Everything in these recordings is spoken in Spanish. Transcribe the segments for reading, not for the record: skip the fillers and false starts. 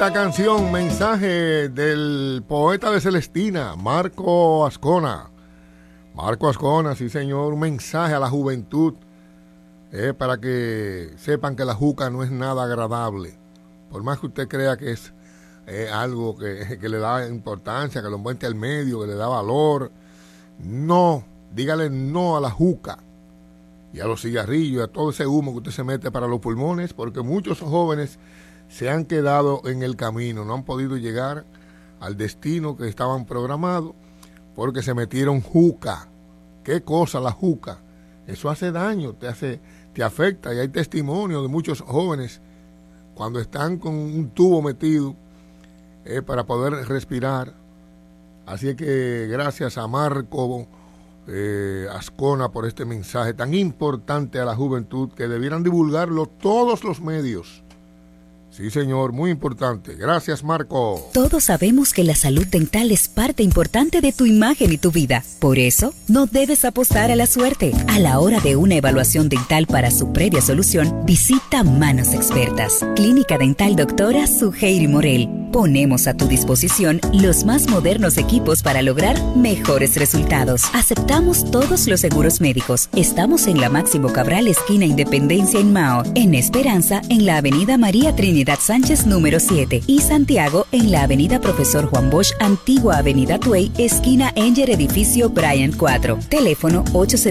esta canción, mensaje del poeta de Celestina, Marco Ascona. Marco Ascona, sí señor, un mensaje a la juventud para que sepan que la juca no es nada agradable. Por más que usted crea que es algo que le da importancia, que lo envuelve al medio, que le da valor, no, dígale no a la juca y a los cigarrillos y a todo ese humo que usted se mete para los pulmones, porque muchos jóvenes se han quedado en el camino, no han podido llegar al destino que estaban programados porque se metieron juca. ¿Qué cosa la juca? Eso hace daño, te afecta, y hay testimonios de muchos jóvenes cuando están con un tubo metido para poder respirar. Así que gracias a Marco Ascona por este mensaje tan importante a la juventud, que debieran divulgarlo todos los medios. Sí, señor, muy importante. Gracias, Marco. Todos sabemos que la salud dental es parte importante de tu imagen y tu vida. Por eso, no debes apostar a la suerte. A la hora de una evaluación dental para su previa solución, visita Manos Expertas. Clínica Dental Doctora Suheiri Morel. Ponemos a tu disposición los más modernos equipos para lograr mejores resultados. Aceptamos todos los seguros médicos. Estamos en la Máximo Cabral, esquina Independencia en Mao. En Esperanza, en la avenida María Trinidad Sánchez, número 7. Y Santiago, en la avenida Profesor Juan Bosch, antigua avenida Tuey, esquina Enger, edificio Bryant 4. Teléfono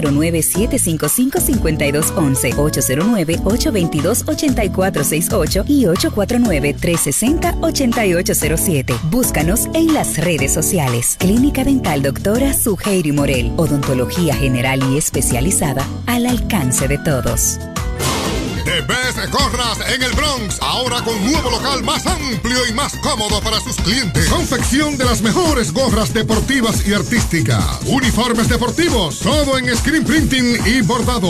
809-755-5211, 809-822-8468 y 849-360-8807. Búscanos en las redes sociales. Clínica Dental Doctora Suheiri Morel. Odontología general y especializada al alcance de todos. The Best Gorras en el Bronx, ahora con nuevo local más amplio y más cómodo para sus clientes. Confección de las mejores gorras deportivas y artísticas. Uniformes deportivos, todo en screen printing y bordado.